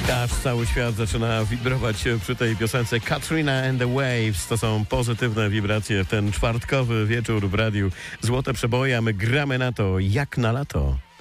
Aż cały świat zaczyna wibrować przy tej piosence. Katrina and the Waves to są pozytywne wibracje w ten czwartkowy wieczór w radiu. Złote przeboje, a my gramy na to jak na lato.